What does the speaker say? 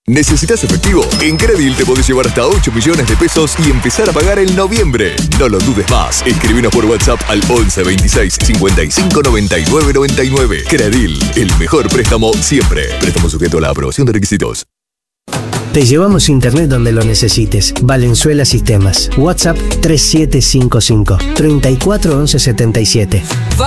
¿Necesitas efectivo? En Credil te podés llevar hasta 8 millones de pesos y empezar a pagar en noviembre. No lo dudes más. Escribinos por WhatsApp al 11 26 55 99 99. Credil, el mejor préstamo siempre. Préstamo sujeto a la aprobación de requisitos. Te llevamos internet donde lo necesites. Valenzuela Sistemas. WhatsApp 3755 34 11 77.